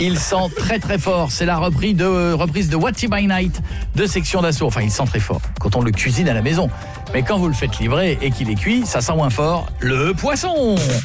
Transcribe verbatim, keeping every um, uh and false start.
Il sent très très fort. C'est la reprise de, reprise de What by Night de Section d'Assaut. Enfin, il sent très fort quand on le cuisine à la maison. Mais quand vous le faites livrer et qu'il est cuit, ça sent moins fort le poisson.